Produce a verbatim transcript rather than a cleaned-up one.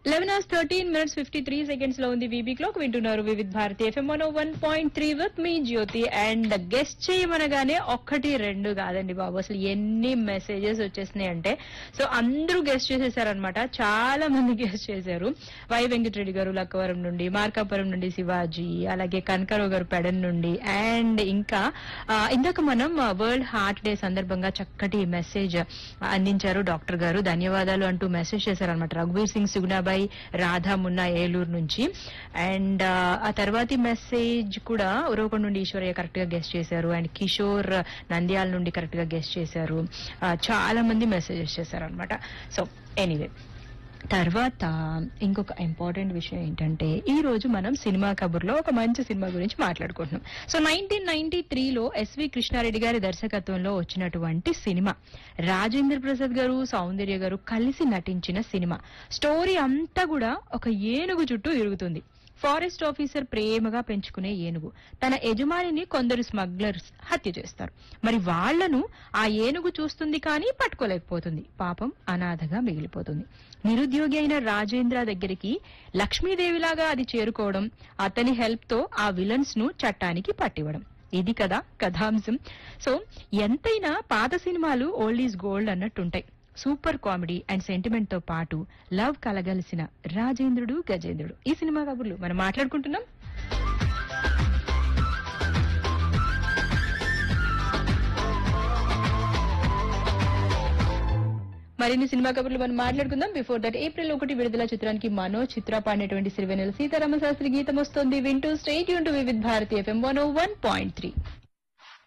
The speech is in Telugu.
Eleven hours thirteen minutes fifty three seconds లో ఉంది వీబీ క్లాక్. వింటున్నారు Vividh Bharati FM one one point three with me Jyothi. And guest చేయమనగానే ఒక్కటి రెండు కాదండి బాబు, అసలు ఎన్ని మెసేజెస్ వచ్చేసినాయి అంటే, సో అందరూ గెస్ట్ చేసేసారనమాట. చాలా మంది గెస్ట్ చేశారు. వై వెంకటరెడ్డి గారు లక్కవరం నుండి, మార్కాపురం నుండి శివాజీ, అలాగే కనకరావు గారు పెడన్ నుండి, అండ్ ఇంకా ఆ, ఇందాక మనం వరల్డ్ హార్ట్ డే సందర్భంగా చక్కటి మెసేజ్ అందించారు డాక్టర్ గారు, ధన్యవాదాలు అంటూ మెసేజ్ చేశారనమాట. రఘువీర్ సింగ్ సుగుణాబాయి, రాధా మున్నా ఏలూరు నుంచి. అండ్ ఆ తర్వాతి మెసేజ్ కూడా ఉరవకొండ నుండి ఈశ్వరయ్య కరెక్ట్ గా గెస్ట్ చేశారు. అండ్ కిషోర్ నంద్యాల నుండి కరెక్ట్ గా గెస్ట్ చేశారు. ఆ, చాలా మంది మెసేజెస్ చేశారు అనమాట. సో ఎనీవే, తర్వాత ఇంకొక ఇంపార్టెంట్ విషయం ఏంటంటే, ఈ రోజు మనం సినిమా కబుర్లో ఒక మంచి సినిమా గురించి మాట్లాడుకుంటున్నాం. సో నైన్టీన్ నైన్టీ త్రీలో ఎస్వి కృష్ణారెడ్డి గారి దర్శకత్వంలో వచ్చినటువంటి సినిమా, రాజేంద్ర ప్రసాద్ గారు, సౌందర్య గారు కలిసి నటించిన సినిమా. స్టోరీ అంతా కూడా ఒక ఏనుగు చుట్టూ తిరుగుతుంది. ఫారెస్ట్ ఆఫీసర్ ప్రేమగా పెంచుకునే ఏనుగు తన యజమానిని కొందరు స్మగ్లర్స్ హత్య చేస్తారు. మరి వాళ్లను ఆ ఏనుగు చూస్తుంది కానీ పట్టుకోలేకపోతుంది. పాపం అనాథగా మిగిలిపోతుంది. నిరుద్యోగి అయిన రాజేంద్ర దగ్గరికి లక్ష్మీదేవిలాగా అది చేరుకోవడం, అతని హెల్ప్ తో ఆ విలన్స్ ను చట్టానికి పట్టివ్వడం. ఇది కదా కథాంశం. సో ఎంతైనా పాత సినిమాలు old is gold అన్నట్టుంటాయి. Super comedy and sentiment తో పాటు లవ్ కలగలిసిన రాజేంద్రుడు గజేంద్రుడు, ఈ సినిమా కబుర్లు మనం మాట్లాడుకుంటున్నాం. మరిన్ని సినిమా కబుర్లు మనం మాట్లాడుకుందాం. బిఫోర్ దట్, ఏప్రిల్ ఒకటి విడుదల చిత్రానికి మనో చిత్ర పాడినటువంటి సిరివెన్నెల సీతారామ శాస్త్రి గీతం వస్తుంది. వింటూ stay tune to Vividh Bharati FM one one point three.